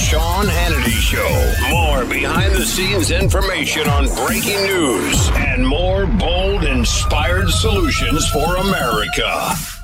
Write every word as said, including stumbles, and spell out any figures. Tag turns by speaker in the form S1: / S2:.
S1: Sean Hannity Show. More behind-the-scenes information on breaking news and more bold, inspired solutions for America.